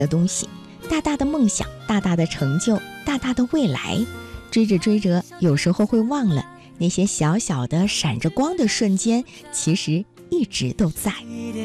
的东西，大大的梦想，大大的成就，大大的未来。追着追着，有时候会忘了那些小小的闪着光的瞬间，其实一直都在。